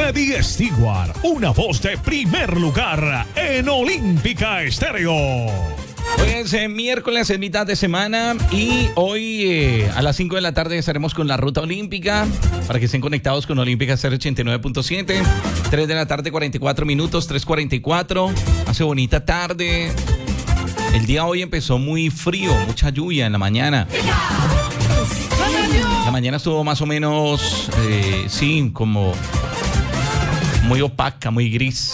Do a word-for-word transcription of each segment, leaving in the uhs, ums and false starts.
Eddie Stewart, una voz de primer lugar en Olímpica Estéreo. Hoy es eh, miércoles, en mitad de semana, y hoy eh, a las cinco de la tarde estaremos con la Ruta Olímpica, para que estén conectados con Olímpica Estéreo ochenta y nueve punto siete. tres de la tarde, cuarenta y cuatro minutos, tres cuarenta y cuatro. Hace bonita tarde. El día hoy empezó muy frío, mucha lluvia en la mañana. La mañana estuvo más o menos, eh, sí, como muy opaca, muy gris.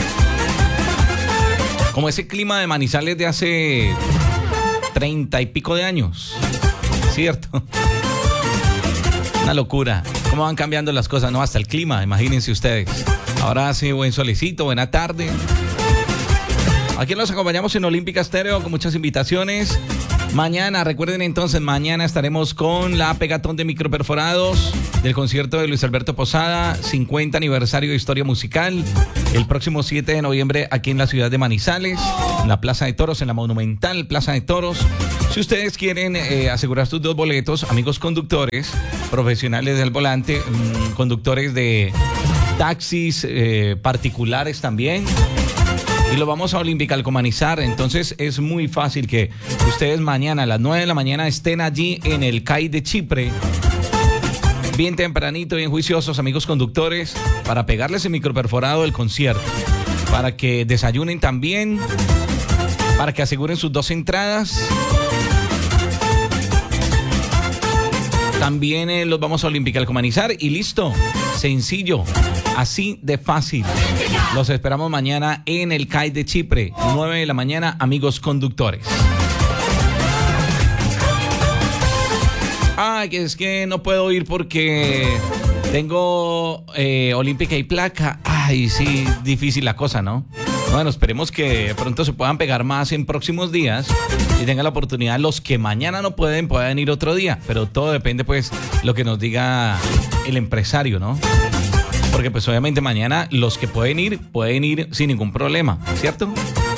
Como ese clima de Manizales de hace treinta y pico de años, ¿cierto? Una locura. ¿Cómo van cambiando las cosas? No, hasta el clima, imagínense ustedes. Ahora hace buen solecito, buena tarde. Aquí los acompañamos en Olímpica Estéreo con muchas invitaciones. Mañana, recuerden entonces, mañana estaremos con la Pegatón de Microperforados del concierto de Luis Alberto Posada, cincuenta aniversario de Historia Musical, el próximo siete de noviembre aquí en la ciudad de Manizales, en la Plaza de Toros, en la monumental Plaza de Toros. Si ustedes quieren eh, asegurar sus dos boletos, amigos conductores, profesionales del volante, mmm, conductores de taxis eh, particulares también, y lo vamos a olimpicalcomanizar. Entonces es muy fácil que ustedes mañana a las nueve de la mañana estén allí en el C A I de Chipre, bien tempranito, bien juiciosos, amigos conductores, para pegarles el microperforado del concierto, para que desayunen también, para que aseguren sus dos entradas. También eh, los vamos a olimpicalcomanizar y listo, sencillo, así de fácil. Los esperamos mañana en el C A I de Chipre, nueve de la mañana, amigos conductores. Ah, que es que no puedo ir porque tengo eh, Olímpica y placa. Ay, sí, difícil la cosa, ¿no? Bueno, esperemos que pronto se puedan pegar más en próximos días y tengan la oportunidad. Los que mañana no pueden, pueden ir otro día, pero todo depende, pues, lo que nos diga el empresario, ¿no? Porque, pues, obviamente mañana los que pueden ir, pueden ir sin ningún problema, ¿cierto?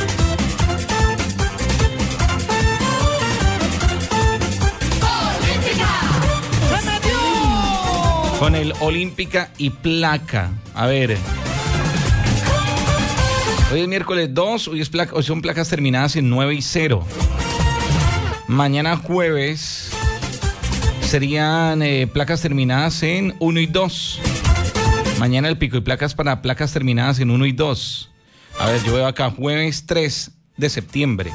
Con el Olímpica y placa. A ver. Hoy es miércoles dos, hoy, es placa, hoy son placas terminadas en nueve y cero. Mañana jueves serían eh, placas terminadas en uno y dos. Mañana el pico y placas para placas terminadas en uno y dos. A ver, yo veo acá jueves tres de septiembre.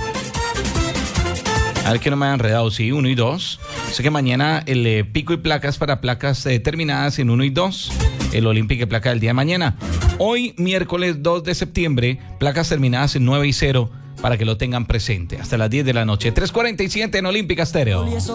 A ver que no me hayan enredado, sí, uno y dos. Sé que mañana el eh, pico y placas para placas eh, terminadas en uno y dos. El Olímpica y placa del día de mañana. Hoy, miércoles dos de septiembre, placas terminadas en nueve y cero, para que lo tengan presente. Hasta las diez de la noche. tres cuarenta y siete en Olímpica Estéreo.